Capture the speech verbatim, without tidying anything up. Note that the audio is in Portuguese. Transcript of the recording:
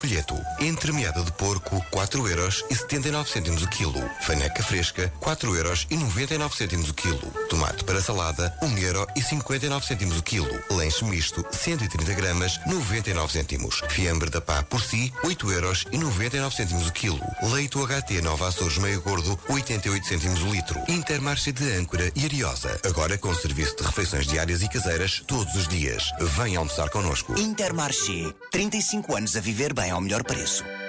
Folheto entremeada de porco, quatro euros e setenta e nove cêntimos o quilo. Faneca fresca, quatro euros e noventa e nove cêntimos o quilo. Tomate para salada, um euro e cinquenta e nove cêntimos o quilo. Lanche misto, cento e trinta gramas, noventa e nove cêntimos. Fiambre da pá por si, oito euros e noventa e nove cêntimos o quilo. Leite U H T Nova Açores meio gordo, oitenta e oito cêntimos o litro. Intermarché de Âncora e Ariosa. Agora com serviço de refeições diárias e caseiras todos os dias. Venha almoçar connosco. Intermarché. trinta e cinco anos a viver bem ao melhor preço.